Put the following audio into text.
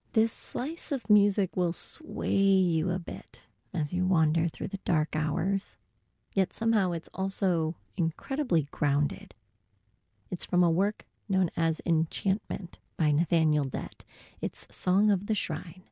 This slice of music will sway you a bit as you wander through the dark hours, yet somehow it's also incredibly grounded. It's from a work known as Enchantment by Nathaniel Dett. It's Song of the Shrine.